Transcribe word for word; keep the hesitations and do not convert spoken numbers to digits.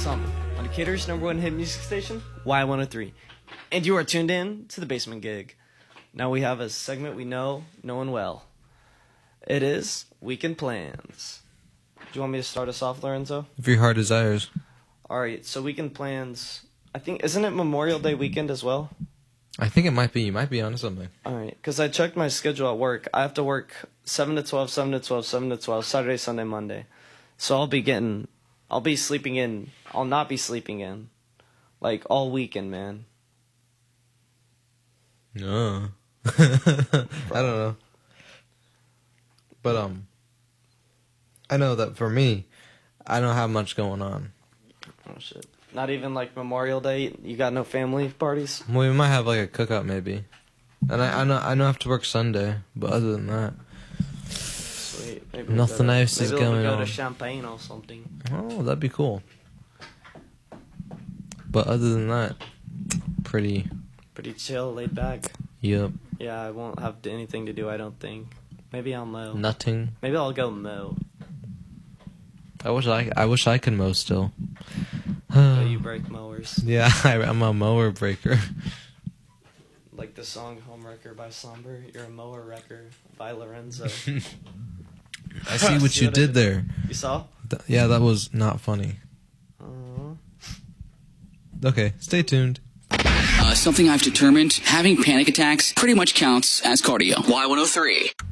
Something on Decatur's number one hit music station, Y one oh three. And you are tuned in to the Basement Gig. Now we have a segment we know, knowing well. It is Weekend Plans. Do you want me to start us off, Lorenzo? If your heart desires. Alright, so Weekend Plans, I think, isn't it Memorial Day weekend as well? I think it might be. You might be onto something. Alright, because I checked my schedule at work. I have to work seven to twelve, seven to twelve, seven to twelve, Saturday, Sunday, Monday. So I'll be getting, I'll be sleeping in, I'll not be sleeping in. Like, all weekend, man. No. I don't know. But, um, I know that for me, I don't have much going on. Oh, shit. Not even, like, Memorial Day? You got no family parties? Well, we might have, like, a cookout, maybe. And I, I know I know I have to work Sunday, but other than that... Sweet. Maybe nothing we'll else to, is maybe going we'll go on. to Champagne or something. Oh, that'd be cool. But other than that, pretty... Pretty chill, laid back. Yep. Yeah, I won't have anything to do, I don't think. Maybe I'll mow. Nothing. Maybe I'll go mow. I wish I I wish I could mow still. So you break mowers. Yeah, I, I'm a mower breaker. Like the song Homewrecker by Somber. You're a mower wrecker by Lorenzo. I see what See you what did I there. You saw? Th- yeah, that was not funny. Uh-huh. Okay, stay tuned. Uh, something I've determined, having panic attacks pretty much counts as cardio. Y one oh three.